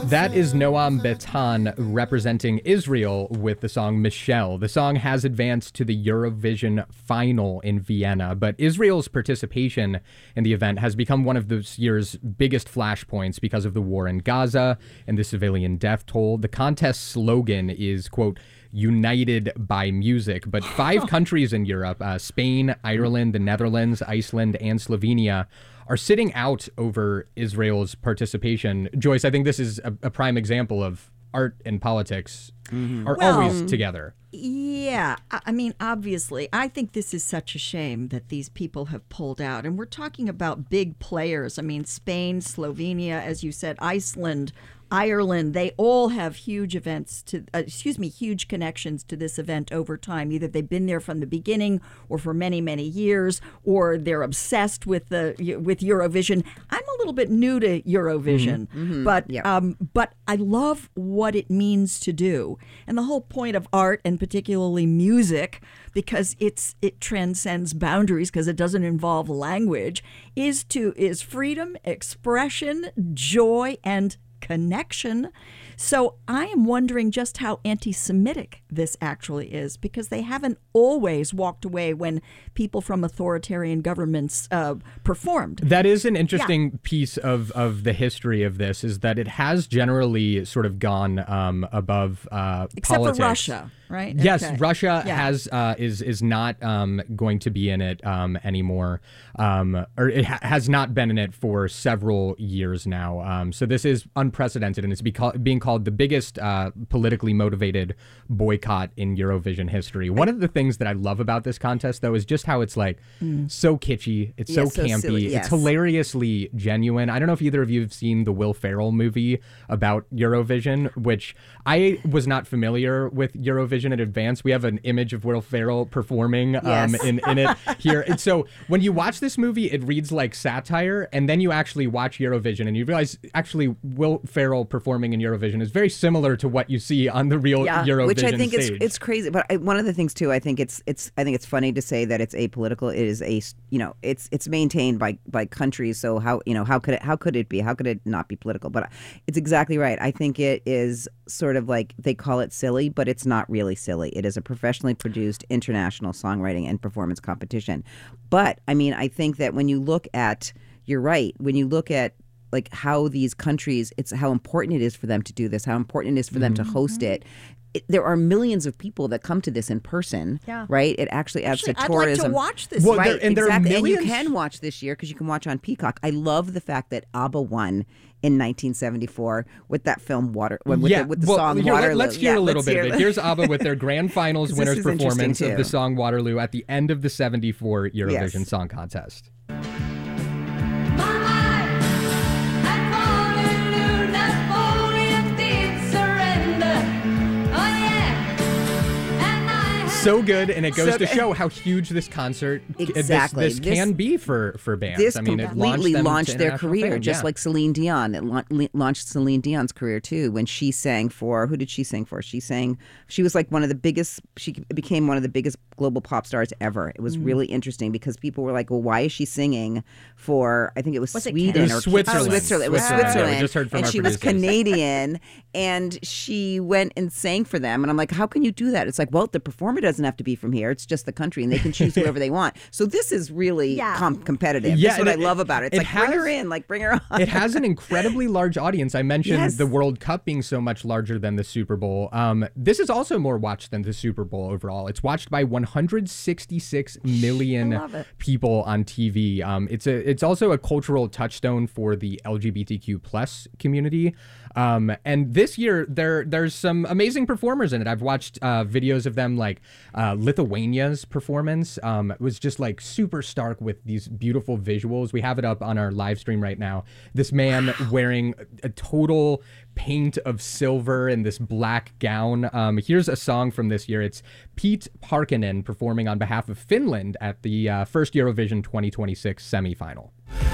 That is Noam Betan representing Israel with the song Michelle. The song has advanced to the Eurovision final in Vienna, but Israel's participation in the event has become one of this year's biggest flashpoints because of the war in Gaza and the civilian death toll. The contest slogan is, quote, united by music, but 5 countries in Europe, Spain, Ireland, the Netherlands, Iceland, and Slovenia, are sitting out over Israel's participation. Joyce, I think this is a prime example of art and politics are always together. Yeah, I mean, obviously, I think this is such a shame that these people have pulled out. And we're talking about big players. I mean, Spain, Slovenia, as you said, Iceland, Ireland, they all have huge huge connections to this event over time. Either they've been there from the beginning or for many, many years, or they're obsessed with Eurovision. I'm a little bit new to Eurovision, but I love what it means to do. And the whole point of art, and particularly music, because it transcends boundaries because it doesn't involve language, is freedom, expression, joy, and connection. So I am wondering just how anti-Semitic this actually is, because they haven't always walked away when people from authoritarian governments performed. That is an interesting piece of the history of this, is that it has generally sort of gone above except politics. for Russia, right? Yes, Okay. Russia is not going to be in it anymore, or it has not been in it for several years now. So this is unprecedented, and it's being called the biggest politically motivated boycott in Eurovision history. One of the things that I love about this contest, though, is just how it's like so kitschy, it's so campy, silly, yes. It's hilariously genuine. I don't know if either of you have seen the Will Ferrell movie about Eurovision, which I was not familiar with Eurovision in advance. We have an image of Will Ferrell performing in it here. And so when you watch this movie, it reads like satire, and then you actually watch Eurovision and you realize actually Will Ferrell performing in Eurovision is very similar to what you see on the real Eurovision which I think stage. it's crazy. But one of the things too, I think it's funny to say that it's apolitical. It is it's maintained by countries. So how could it be? How could it not be political? But it's exactly right. I think it is sort of like they call it silly, but it's not really silly. It is a professionally produced international songwriting and performance competition. But I mean, I think that when you look at, you're right, when you look at like how these countries, it's how important it is for them to do this, how important it is for them to host it. There are millions of people that come to this in person, right? It actually adds to tourism. I'd like to watch this. Well, Right, and there are exactly. And you millions- can watch this year because you can watch on Peacock. I love the fact that ABBA won in 1974 with that film with the song Waterloo. Let's hear a little bit of it. hear- Here's ABBA with their grand finals This winners is interesting, performance of too. the song Waterloo at the end of the 74 Eurovision Yes. Song Contest. So good, and it goes So to good. show how huge this concert Exactly. this can be for bands. This I mean, it completely them to launched their international career, fame, just yeah. like Celine Dion. It launched Celine Dion's career too when she sang for. Who did she sing for? She was like one of the biggest. She became one of the biggest global pop stars ever. It was really interesting because people were like, "Well, why is she singing for?" I think it was Sweden It was Switzerland. Switzerland. It was Switzerland. Switzerland. Yeah, we just heard from and our she was producers. Canadian, and she went and sang for them. And I'm like, "How can you do that?" It's like, well, the performer doesn't have to be from here. It's just the country, and they can choose whoever they want. So this is really competitive. Yeah, That's what and I love about it. It's like, bring her in, bring her on. It has an incredibly large audience. I mentioned Yes. the World Cup being so much larger than the Super Bowl. This is also more watched than the Super Bowl overall. It's watched by 166 million people on TV. It's also a cultural touchstone for the LGBTQ plus community. And this year there's some amazing performers in it. I've watched videos of them, like Lithuania's performance. It was just like super stark with these beautiful visuals. We have it up on our live stream right now. This man wearing a total paint of silver and this black gown. Here's a song from this year. It's Pete Parkkinen performing on behalf of Finland at the first Eurovision 2026 semifinal.